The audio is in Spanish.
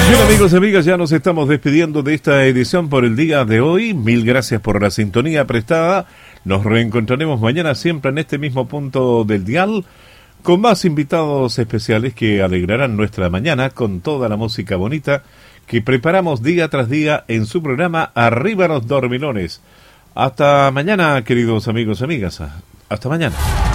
Bien, amigos y amigas, ya nos estamos despidiendo de esta edición por el día de hoy. Mil gracias por la sintonía prestada. Nos reencontraremos mañana siempre en este mismo punto del dial, con más invitados especiales que alegrarán nuestra mañana con toda la música bonita que preparamos día tras día en su programa Arriba los Dormilones. Hasta mañana, queridos amigos y amigas. Hasta mañana.